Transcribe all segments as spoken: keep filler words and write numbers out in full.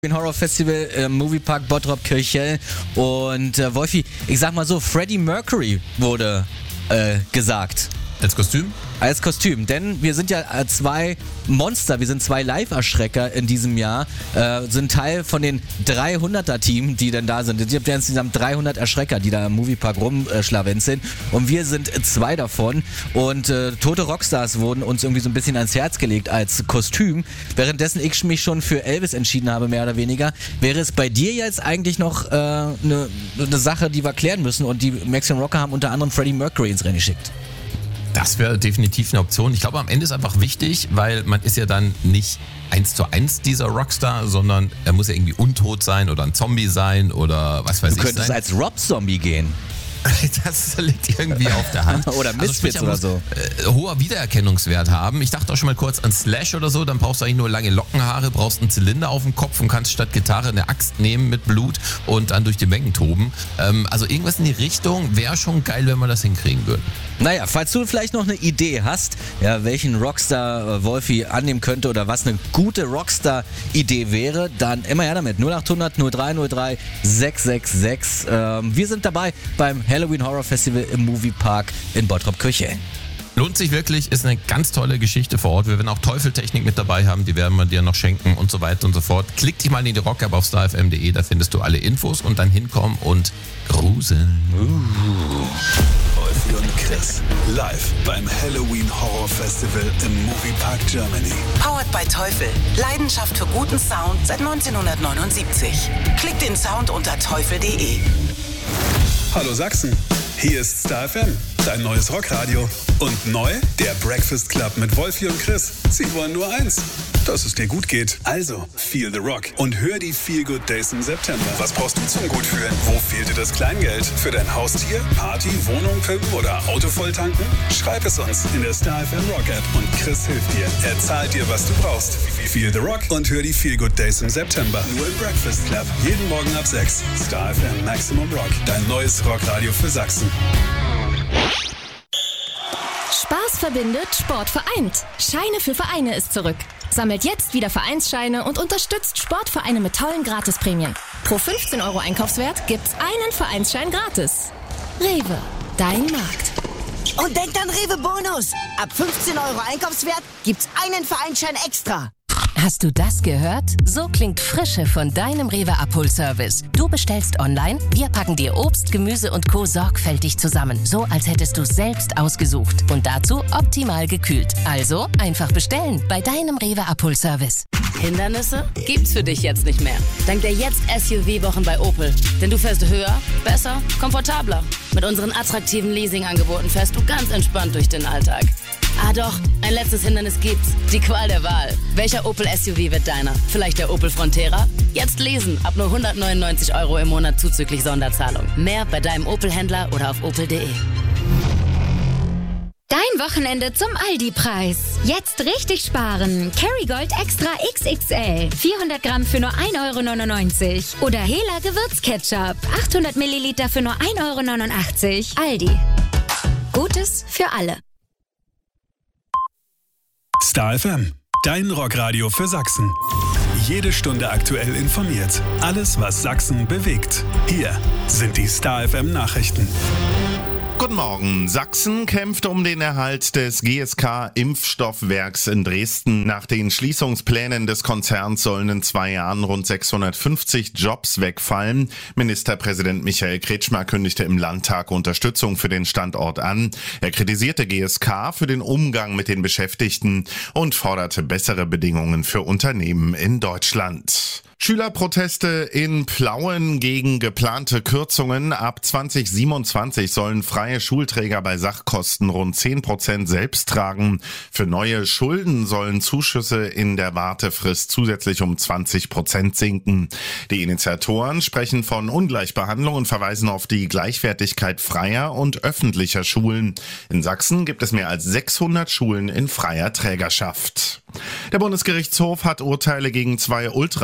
Horror Festival im Moviepark Bottrop-Kirchhell. Und äh, Wolfi, ich sag mal so, Freddie Mercury wurde äh, gesagt. Als Kostüm? Als Kostüm, denn wir sind ja zwei Monster, wir sind zwei Live-Erschrecker in diesem Jahr, äh, sind Teil von den dreihunderter-Team, die denn da sind. Es gibt ja insgesamt dreihundert Erschrecker, die da im Moviepark rumschlawenzeln und wir sind zwei davon und äh, Tote Rockstars wurden uns irgendwie so ein bisschen ans Herz gelegt als Kostüm, währenddessen ich mich schon für Elvis entschieden habe, mehr oder weniger. Wäre es bei dir jetzt eigentlich noch eine äh, ne, ne Sache, die wir klären müssen und die Maximum Rocker haben unter anderem Freddie Mercury ins Rennen geschickt? Das wäre definitiv eine Option. Ich glaube, am Ende ist einfach wichtig, weil man ist ja dann nicht eins zu eins dieser Rockstar, sondern er muss ja irgendwie untot sein oder ein Zombie sein oder was weiß ich. Du könntest sein. als Rob-Zombie gehen. Das liegt irgendwie auf der Hand. Oder Misfits also oder so. Äh, hoher Wiedererkennungswert haben. Ich dachte auch schon mal kurz an Slash oder so, dann brauchst du eigentlich nur lange Lockenhaare, brauchst einen Zylinder auf dem Kopf und kannst statt Gitarre eine Axt nehmen mit Blut und dann durch die Mengen toben. Ähm, also irgendwas in die Richtung wäre schon geil, wenn wir das hinkriegen würden. Naja, falls du vielleicht noch eine Idee hast, ja, welchen Rockstar äh, Wolfi annehmen könnte oder was eine gute Rockstar-Idee wäre, dann immer her damit. null acht hundert null drei null drei sechs sechs sechs. Ähm, wir sind dabei beim Halloween Horror Festival im Moviepark in Bottrop-Kirchhell. Lohnt sich wirklich, ist eine ganz tolle Geschichte vor Ort. Wir werden auch Teufeltechnik mit dabei haben, die werden wir dir noch schenken und so weiter und so fort. Klick dich mal in die Rock-App auf star f m punkt d e, da findest du alle Infos und dann hinkommen und gruseln. Uh. Wolfi und Chris, live beim Halloween Horror Festival im Moviepark Germany. Powered by Teufel. Leidenschaft für guten Sound seit neunzehnhundertneunundsiebzig. Klick den Sound unter teufel punkt d e. Hallo Sachsen, hier ist Star F M, dein neues Rockradio. Und neu, der Breakfast Club mit Wolfi und Chris. Sie wollen nur eins, dass es dir gut geht. Also, feel the rock und hör die Feel Good Days im September. Was brauchst du zum Gutfühlen? Wo fehlt dir das Kleingeld? Für dein Haustier, Party, Wohnung pimpen oder Auto volltanken? Schreib es uns in der Star F M Rock App und Chris hilft dir. Er zahlt dir, was du brauchst. Feel the rock und hör die Feel Good Days im September. Nur im Breakfast Club. Jeden Morgen ab sechs. Star F M Maximum Rock. Dein neues Rockradio für Sachsen. Spaß verbindet, Sport vereint. Scheine für Vereine ist zurück. Sammelt jetzt wieder Vereinsscheine und unterstützt Sportvereine mit tollen Gratisprämien. Pro fünfzehn Euro Einkaufswert gibt's einen Vereinsschein gratis. Rewe, dein Markt. Und denkt an Rewe Bonus. Ab fünfzehn Euro Einkaufswert gibt's einen Vereinsschein extra. Hast du das gehört? So klingt Frische von deinem Rewe Abholservice. Du bestellst online, wir packen dir Obst, Gemüse und Co. sorgfältig zusammen. So, als hättest du es selbst ausgesucht. Und dazu optimal gekühlt. Also einfach bestellen bei deinem Rewe Abholservice. Hindernisse gibt's für dich jetzt nicht mehr. Dank der Jetzt S U V-Wochen bei Opel. Denn du fährst höher, besser, komfortabler. Mit unseren attraktiven Leasingangeboten fährst du ganz entspannt durch den Alltag. Ah doch, ein letztes Hindernis gibt's. Die Qual der Wahl. Welcher Opel S U V wird deiner? Vielleicht der Opel Frontera? Jetzt lesen, ab nur hundertneunundneunzig Euro im Monat zuzüglich Sonderzahlung. Mehr bei deinem Opel-Händler oder auf opel punkt d e. Dein Wochenende zum Aldi-Preis. Jetzt richtig sparen. Kerrygold Extra X X L. vierhundert Gramm für nur ein Euro neunundneunzig. Oder Hela Gewürzketchup. achthundert Milliliter für nur ein Euro neunundachtzig. Aldi. Gutes für alle. Star F M, dein Rockradio für Sachsen. Jede Stunde aktuell informiert. Alles, was Sachsen bewegt. Hier sind die Star F M Nachrichten. Guten Morgen. Sachsen kämpft um den Erhalt des G S K-Impfstoffwerks in Dresden. Nach den Schließungsplänen des Konzerns sollen in zwei Jahren rund sechshundertfünfzig Jobs wegfallen. Ministerpräsident Michael Kretschmer kündigte im Landtag Unterstützung für den Standort an. Er kritisierte G S K für den Umgang mit den Beschäftigten und forderte bessere Bedingungen für Unternehmen in Deutschland. Schülerproteste in Plauen gegen geplante Kürzungen. Ab zwanzig siebenundzwanzig sollen freie Schulträger bei Sachkosten rund zehn Prozent selbst tragen. Für neue Schulden sollen Zuschüsse in der Wartefrist zusätzlich um zwanzig Prozent sinken. Die Initiatoren sprechen von Ungleichbehandlung und verweisen auf die Gleichwertigkeit freier und öffentlicher Schulen. In Sachsen gibt es mehr als sechshundert Schulen in freier Trägerschaft. Der Bundesgerichtshof hat Urteile gegen zwei Ultras von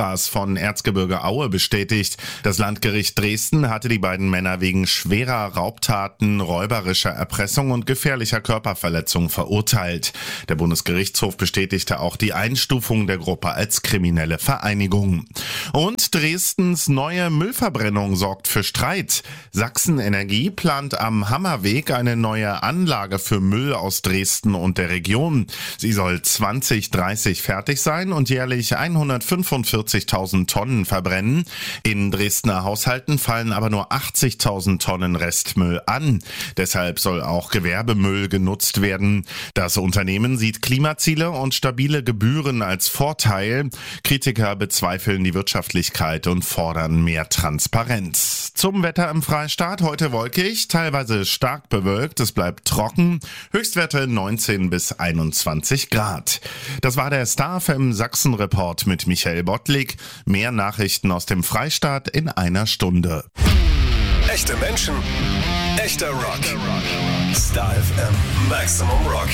von Erzgebirge Aue bestätigt. Das Landgericht Dresden hatte die beiden Männer wegen schwerer Raubtaten, räuberischer Erpressung und gefährlicher Körperverletzung verurteilt. Der Bundesgerichtshof bestätigte auch die Einstufung der Gruppe als kriminelle Vereinigung. Und Dresdens neue Müllverbrennung sorgt für Streit. Sachsen Energie plant am Hammerweg eine neue Anlage für Müll aus Dresden und der Region. Sie soll zwanzig dreißig fertig sein und jährlich hundertfünfundvierzigtausend Tonnen verbrennen. In Dresdner Haushalten fallen aber nur achtzigtausend Tonnen Restmüll an. Deshalb soll auch Gewerbemüll genutzt werden. Das Unternehmen sieht Klimaziele und stabile Gebühren als Vorteil. Kritiker bezweifeln die Wirtschaftlichkeit und fordern mehr Transparenz. Zum Wetter im Freistaat: heute wolkig, teilweise stark bewölkt, es bleibt trocken, Höchstwerte neunzehn bis einundzwanzig Grad. Das war der Star F M Sachsen-Report mit Michael Bottlik. Mehr Nachrichten aus dem Freistaat in einer Stunde. Echte Menschen, echter Rock. Star F M Maximum Rock.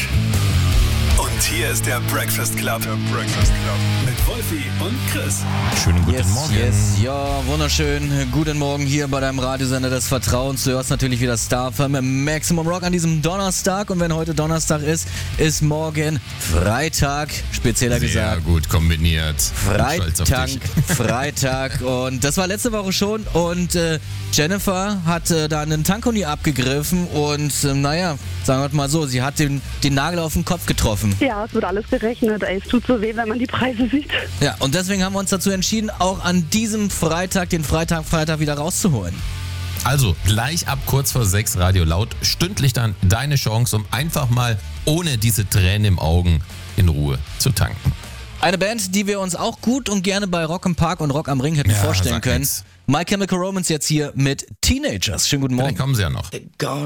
Und hier ist der Breakfast Club. Der Breakfast Club. Mit Wolfi und Chris. Schönen guten yes, Morgen. Yes, ja, wunderschön. Guten Morgen hier bei deinem Radiosender des Vertrauens. Du hörst natürlich wieder Star F M Maximum Rock an diesem Donnerstag. Und wenn heute Donnerstag ist, ist morgen Freitag. Spezieller Sehr gesagt. Sehr gut kombiniert. Freitag, Freitag. Und das war letzte Woche schon. Und äh, Jennifer hat äh, da einen Tankuni abgegriffen. Und äh, naja, sagen wir mal so, sie hat den, den Nagel auf den Kopf getroffen. Ja, es wird alles berechnet. Ey, es tut so weh, wenn man die Preise sieht. Ja, und deswegen haben wir uns dazu entschieden, auch an diesem Freitag, den Freitag, Freitag wieder rauszuholen. Also, gleich ab kurz vor sechs Radio Laut, stündlich dann deine Chance, um einfach mal ohne diese Tränen im Augen in Ruhe zu tanken. Eine Band, die wir uns auch gut und gerne bei Rock im Park und Rock am Ring hätten ja, vorstellen können. Nix. My Chemical Romance jetzt hier mit Teenagers. Schönen guten Morgen. Dann kommen sie ja noch.